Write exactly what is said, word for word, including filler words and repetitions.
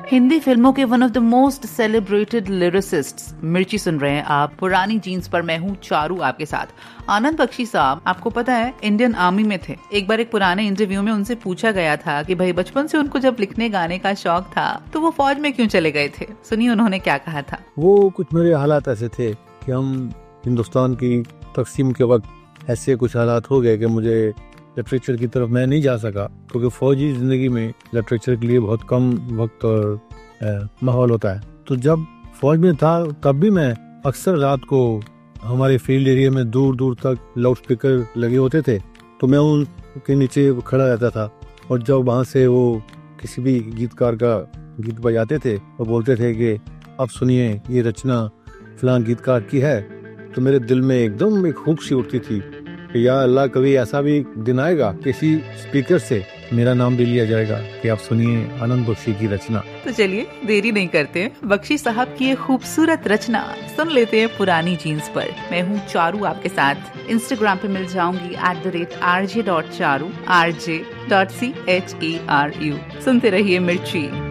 हिंदी फिल्मों के one of the most celebrated लिरिसिस्ट्स मिर्ची सुन रहे हैं आप पुरानी जीन्स पर। मैं हूँ चारू आपके साथ। आनंद बख्शी साहब, आपको पता है इंडियन आर्मी में थे। एक बार एक पुराने इंटरव्यू में उनसे पूछा गया था कि भाई बचपन से उनको जब लिखने गाने का शौक था तो वो फौज में क्यों चले गए थे। सुनिए उन्होंने क्या कहा था। वो कुछ मेरे हालात ऐसे थे कि हम हिंदुस्तान की तकसीम के वक्त ऐसे कुछ हालात हो गए कि मुझे लिटरेचर की तरफ मैं नहीं जा सका, क्योंकि फौजी जिंदगी में लिटरेचर के लिए बहुत कम वक्त और माहौल होता है। तो जब फौज में था तब भी मैं अक्सर रात को हमारे फील्ड एरिया में दूर दूर तक लाउड स्पीकर लगे होते थे, तो मैं उनके नीचे खड़ा रहता था और जब वहाँ से वो किसी भी गीतकार का गीत बजाते थे और बोलते थे कि अब सुनिए ये रचना फलां गीतकार की है, तो मेरे दिल में एकदम एक हुक सी उठती थी कि या अल्लाह कभी ऐसा भी दिन आएगा किसी स्पीकर से मेरा नाम भी लिया जाएगा कि आप सुनिए आनंद बख्शी की रचना। तो चलिए देरी नहीं करते, बख्शी साहब की ये खूबसूरत रचना सुन लेते हैं पुरानी जीन्स पर। मैं हूँ चारू आपके साथ। इंस्टाग्राम पे मिल जाऊंगी at the rate R J dot Charu, R J dot C H A R you. सुनते रहिए मिर्ची।